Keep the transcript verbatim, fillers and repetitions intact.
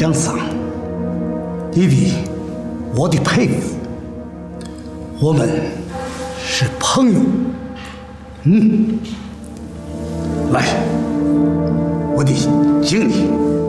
江桑，弟弟，我的佩服，我们是朋友。嗯，来，我得敬你。